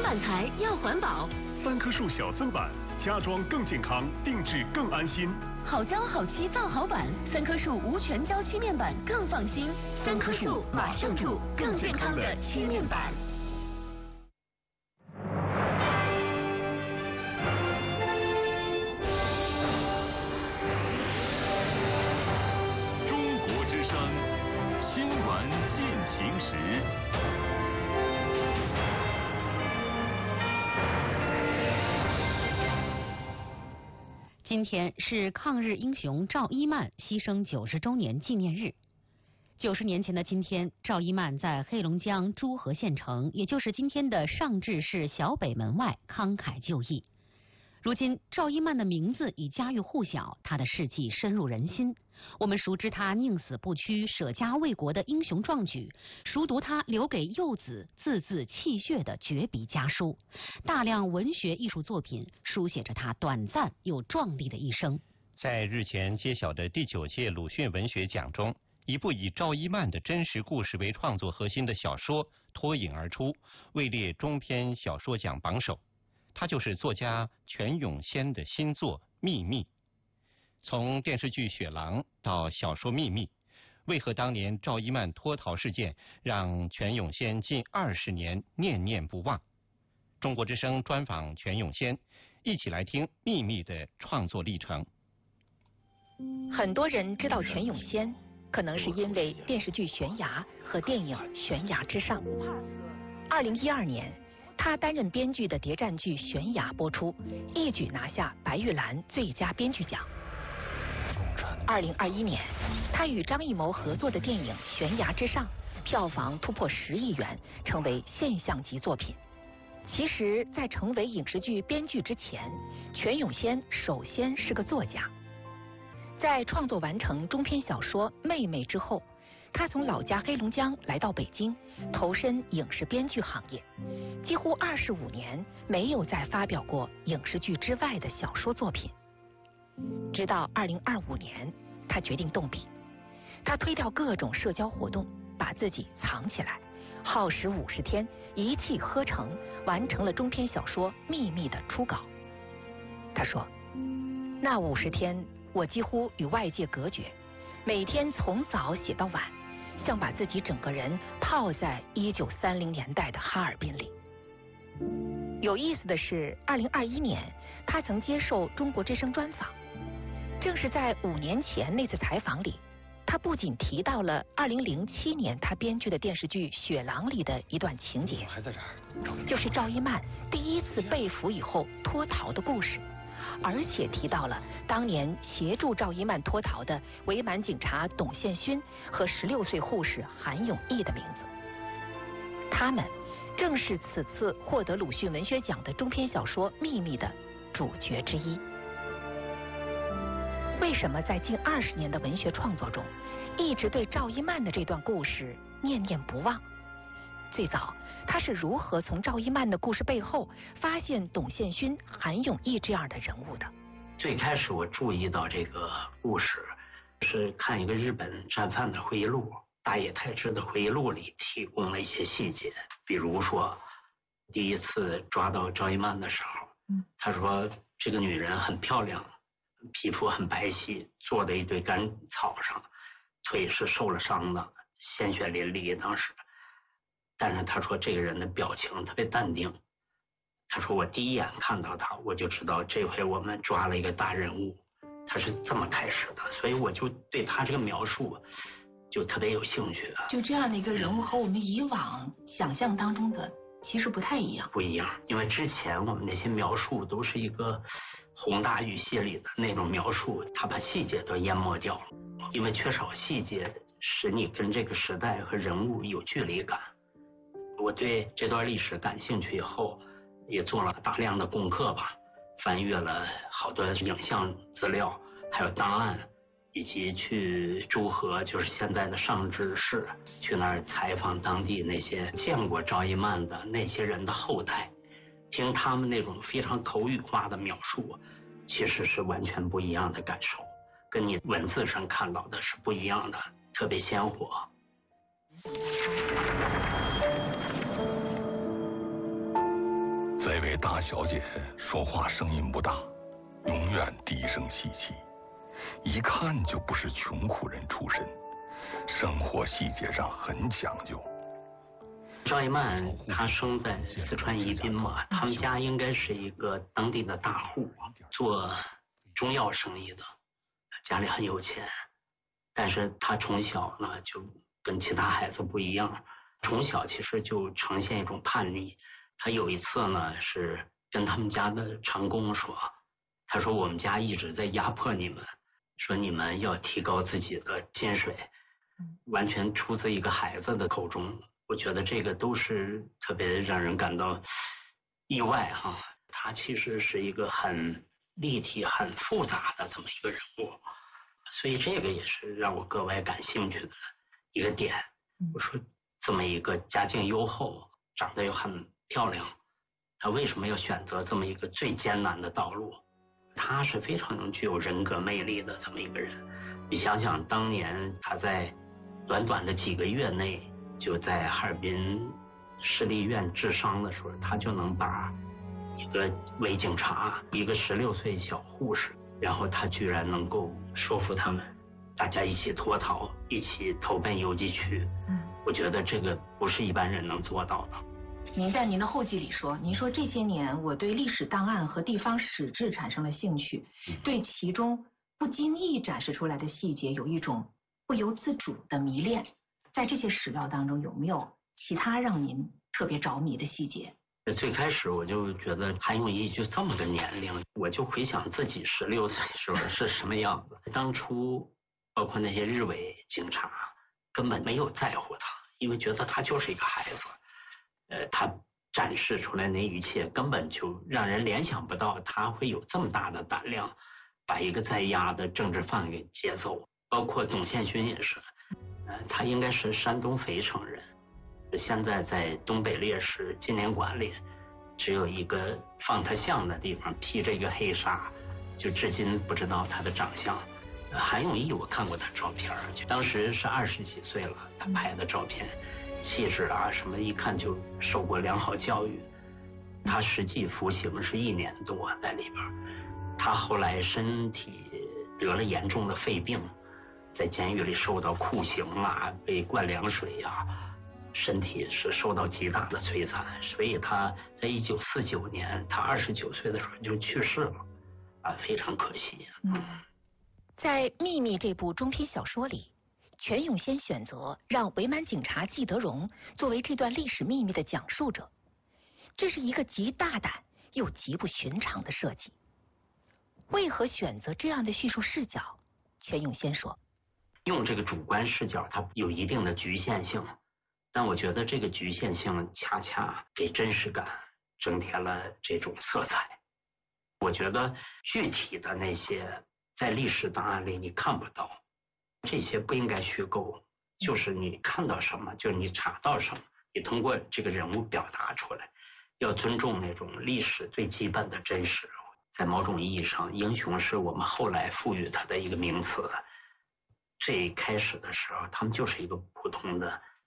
板材要环保。 3棵树小森板，家装更健康，定制更安心。 好胶好漆造好板，3棵树无全胶漆面板更放心。3棵树马上住更健康的漆面板。 中国之声新闻进行时。 今天是抗日英雄赵一曼牺牲90周年纪念日。90年前的今天，赵一曼在黑龙江诸河县城，也就是今天的上治市小北门外慷慨就义。如今，赵一曼的名字已家喻户晓，她的事迹深入人心。我们熟知她宁死不屈、舍家为国的英雄壮举，熟读她留给幼子字字泣血的绝笔家书。大量文学艺术作品书写着她短暂又壮丽的一生。 在日前揭晓的第9届鲁迅文学奖中，一部以赵一曼的真实故事为创作核心的小说脱颖而出，位列中篇小说奖榜首。它就是作家全永先的新作《秘密》。从电视剧《雪狼》到小说《秘密》，为何当年赵一曼脱逃事件让全永先近20年念念不忘？中国之声专访全永先，一起来听《秘密》的创作历程。 很多人知道全永先，可能是因为电视剧《悬崖》和电影《悬崖之上》。2012年，他担任编剧的谍战剧《悬崖》播出，一举拿下白玉兰最佳编剧奖。2021年，他与张艺谋合作的电影《悬崖之上》票房突破10亿元，成为现象级作品。其实，在成为影视剧编剧之前，全永先首先是个作家。在创作完成中篇小说《妹妹》之后，他从老家黑龙江来到北京，投身影视编剧行业，几乎25年没有再发表过影视剧之外的小说作品。直到2025年，他决定动笔。他推掉各种社交活动，把自己藏起来，耗时50天，一气呵成，完成了中篇小说《秘密》的初稿。他说，那50天我几乎与外界隔绝，每天从早写到晚，像把自己整个人泡在1930年代的哈尔滨里。有意思的是，2021年他曾接受中国之声专访，正是在5年前那次采访里，他不仅提到了2007年他编剧的电视剧《雪狼》里的一段情节， 还在这儿， 就是赵一曼第一次被俘以后脱逃的故事，而且提到了当年协助赵一曼脱逃的伪满警察董宪勋和16岁护士韩永义的名字。他们正是此次获得鲁迅文学奖的中篇小说《秘密》的主角之一。为什么在近20年的文学创作中，一直对赵一曼的这段故事念念不忘？最早他是如何从赵一曼的故事背后发现董宪勋、韩永义这样的人物的？ 最开始我注意到这个故事，是看一个日本战犯的回忆录，大野太志的回忆录里提供了一些细节，比如说第一次抓到赵一曼的时候，他说这个女人很漂亮，皮肤很白皙，坐在一堆干草上，腿是受了伤的，鲜血淋漓当时。但是他说这个人的表情特别淡定，他说我第一眼看到他，我就知道这回我们抓了一个大人物，他是这么开始的，所以我就对他这个描述就特别有兴趣。 就这样的一个人物和我们以往想象当中的其实不太一样。 不一样，因为之前我们那些描述都是一个宏大语系里的那种描述，他把细节都淹没掉了，因为缺少细节使你跟这个时代和人物有距离感。我对这段历史感兴趣以后，也做了大量的功课吧，翻阅了好多影像资料，还有档案，以及去诸河，就是现在的上治市，去那儿采访当地那些见过赵一曼的那些人的后代，听他们那种非常口语化的描述，其实是完全不一样的感受，跟你文字上看到的是不一样的，特别鲜活。 位大小姐说话声音不大，永远低声细气，一看就不是穷苦人出身，生活细节上很讲究。 赵一曼她生在四川宜宾嘛，他们家应该是一个当地的大户，做中药生意的，家里很有钱。但是她从小呢就跟其他孩子不一样，从小其实就呈现一种叛逆。她有一次呢是跟他们家的长工说，他说我们家一直在压迫你们，说你们要提高自己的薪水，完全出自一个孩子的口中。我觉得这个都是特别让人感到意外哈。他其实是一个很立体、很复杂的这么一个人物，所以这个也是让我格外感兴趣的一个点。我说这么一个家境优厚、长得又很漂亮，他为什么要选择这么一个最艰难的道路？他是非常具有人格魅力的这么一个人。你想想，当年他在短短的几个月内，就在哈尔滨市立医院治伤的时候，他就能把一个伪警察，一个16岁小护士，然后他居然能够说服他们，大家一起脱逃，一起投奔游击区。我觉得这个不是一般人能做到的。 您在您的后记里说，您说这些年我对历史档案和地方史志产生了兴趣，对其中不经意展示出来的细节有一种不由自主的迷恋。在这些史料当中，有没有其他让您特别着迷的细节？ 最开始我就觉得韩永义就这么个年龄，我就回想自己16岁时候是什么样子。当初包括那些日伪警察根本没有在乎他，因为觉得他就是一个孩子。他展示出来那一切根本就让人联想不到他会有这么大的胆量把一个在押的政治犯给接走。包括董宪勋也是，他应该是山东肥城人，现在在东北烈士纪念馆里只有一个放他像的地方披着一个黑纱，就至今不知道他的长相。韩永义我看过他照片，就当时是20几岁了，他拍的照片气质啊什么一看就受过良好教育。他实际服刑是1年多在里边，他后来身体得了严重的肺病，在监狱里受到酷刑啊，被灌凉水啊，身体是受到极大的摧残，所以他在1949年他29岁的时候就去世了啊，非常可惜。 在《秘密》这部中篇小说里，全永先选择让伪满警察季德荣作为这段历史秘密的讲述者，这是一个极大胆又极不寻常的设计。为何选择这样的叙述视角？全永先说， 用这个主观视角它有一定的局限性，但我觉得这个局限性恰恰给真实感增添了这种色彩。我觉得具体的那些在历史档案里你看不到，这些不应该虚构，就是你看到什么就是你查到什么，你通过这个人物表达出来，要尊重那种历史最基本的真实。在某种意义上，英雄是我们后来赋予它的一个名词。最开始的时候他们就是一个普通的